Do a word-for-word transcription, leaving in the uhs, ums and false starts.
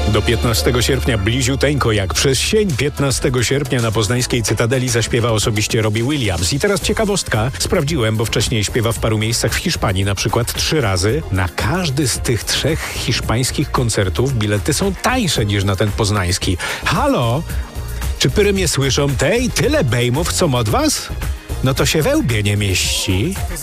Do piętnastego sierpnia bliziuteńko jak przez sień. piętnastego sierpnia na poznańskiej Cytadeli zaśpiewa osobiście Robbie Williams. I teraz ciekawostka. Sprawdziłem, bo wcześniej śpiewa w paru miejscach w Hiszpanii, na przykład trzy razy. Na każdy z tych trzech hiszpańskich koncertów bilety są tańsze niż na ten poznański. Halo? Czy pyry mnie słyszą? Tej, tyle bejmów, co od was? No to się we łbie nie mieści.